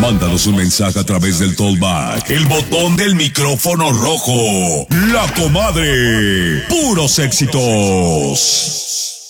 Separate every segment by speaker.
Speaker 1: Mándanos un mensaje a través del Tollback, el botón del micrófono rojo. La Comadre. Puros éxitos.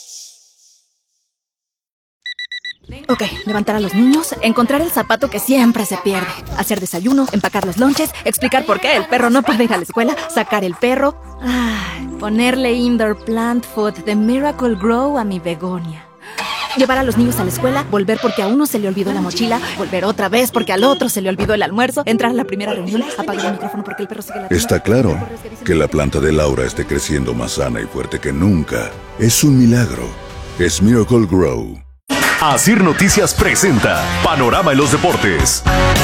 Speaker 2: Ok, levantar a los niños, encontrar el zapato que siempre se pierde, hacer desayuno, empacar los lonches, explicar por qué el perro no puede ir a la escuela, sacar el perro, ponerle indoor plant food de Miracle Grow a mi begonia. Llevar a los niños a la escuela, volver porque a uno se le olvidó la mochila, volver otra vez porque al otro se le olvidó el almuerzo, entrar a la primera reunión, apagar el micrófono porque el perro sigue la...
Speaker 3: Está claro que la planta de Laura esté creciendo más sana y fuerte que nunca. Es un milagro. Es Miracle Grow.
Speaker 4: Asir Noticias presenta Panorama en los Deportes.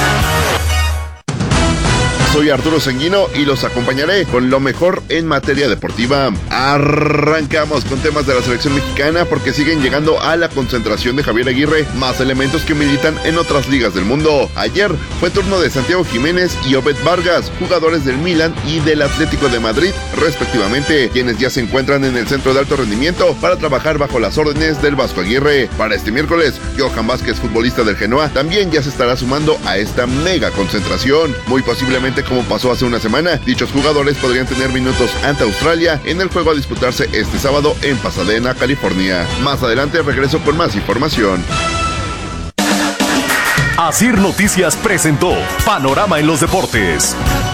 Speaker 5: Soy Arturo Sanguino y los acompañaré con lo mejor en materia deportiva. Arrancamos con temas de la selección mexicana porque siguen llegando a la concentración de Javier Aguirre más elementos que militan en otras ligas del mundo. Ayer fue turno de Santiago Jiménez y Obed Vargas, jugadores del Milan y del Atlético de Madrid, respectivamente, quienes ya se encuentran en el centro de alto rendimiento para trabajar bajo las órdenes del Vasco Aguirre. Para este miércoles, Johan Vázquez, futbolista del Genoa, también ya se estará sumando a esta mega concentración. Muy posiblemente, como pasó hace una semana, dichos jugadores podrían tener minutos ante Australia en el juego a disputarse este sábado en Pasadena, California. Más adelante regreso con más información.
Speaker 4: Asir Noticias presentó Panorama en los Deportes.